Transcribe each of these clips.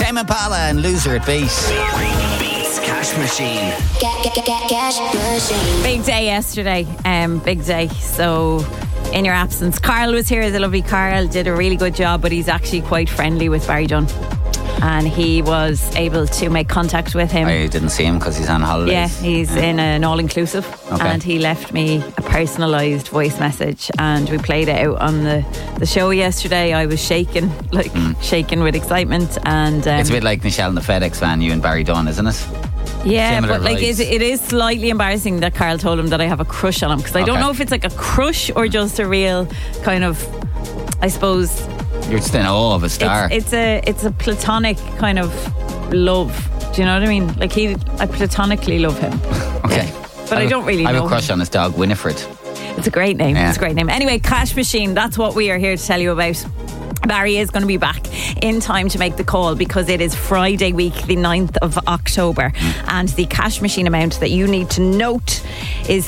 Tame Impala and Loser at Beat. Beats Cash Machine. Cash Machine. Big day yesterday. Big day. So, in your absence, Carl was here. The lovely Carl did a really good job, but he's actually quite friendly with Barry Dunn. And he was able to make contact with him. I didn't see him because he's on holidays. Yeah, he's in an all-inclusive. Okay. And he left me a personalised voice message, and we played it out on the show yesterday. I was shaking, shaking with excitement. And it's a bit like Michelle and the FedEx van, you and Barry Dunn, isn't it? yeah, Similar but like vibes. it is slightly embarrassing that Carl told him that I have a crush on him, because I don't Okay. know if it's like a crush or just a real kind of, I suppose, You're just in awe of a star. it's a platonic kind of love. Do you know what I mean? Like I platonically love him. Okay. Yeah. But I don't really I have know a crush him. on his dog, Winifred. It's a great name. Yeah. It's a great name. Anyway, Cash Machine, that's what we are here to tell you about. Barry is going to be back in time to make the call, because it is Friday week, the 9th of October. And the Cash Machine amount that you need to note is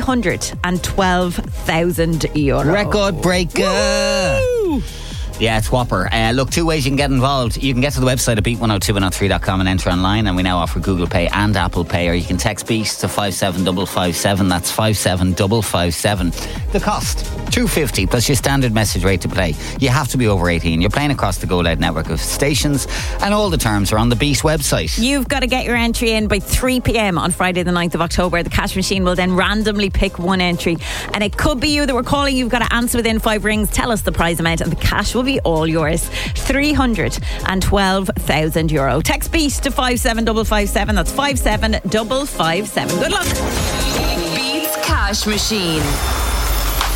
€312,000. Record breaker. Woo! Yeah, it's whopper. Look, two ways you can get involved. You can get to the website at beat102103.com and enter online, and we now offer Google Pay and Apple Pay, or you can text BEAT to 57557. That's 57557. The cost, $2.50 plus your standard message rate to play. You have to be over 18. You're playing across the Go Loud network of stations, and all the terms are on the BEAT website. You've got to get your entry in by 3 p.m. on Friday the 9th of October. The Cash Machine will then randomly pick one entry, and it could be you that we're calling. You've got to answer within 5 rings, tell us the prize amount, and the cash will be all yours. €312,000. Text BEAT to 57557. That's 57557. Good luck. Beats Cash Machine.